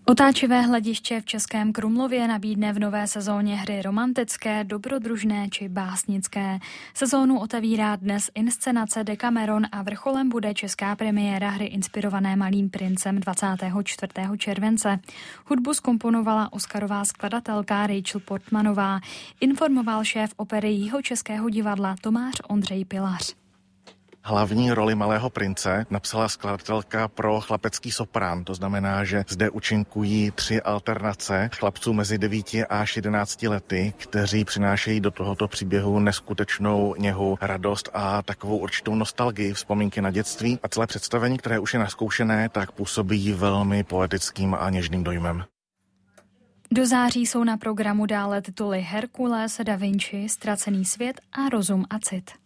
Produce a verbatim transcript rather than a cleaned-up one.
Otáčivé hlediště v Českém Krumlově nabídne v nové sezóně hry romantické, dobrodružné či básnické. Sezónu otevírá dnes inscenace Decameron a vrcholem bude česká premiéra hry inspirované Malým princem dvacátého čtvrtého července. Hudbu zkomponovala oscarová skladatelka Rachel Portmanová, informoval šéf opery Jihočeského divadla Tomáš Ondřej Pilař. Hlavní roli Malého prince napsala skladatelka pro chlapecký soprán, to znamená, že zde účinkují tři alternace chlapců mezi devíti až jedenácti lety, kteří přinášejí do tohoto příběhu neskutečnou něhu, radost a takovou určitou nostalgii, vzpomínky na dětství. A celé představení, které už je naskoušené, tak působí velmi poetickým a něžným dojmem. Do září jsou na programu dále tituly Herkules, Da Vinci, Ztracený svět a Rozum a cit.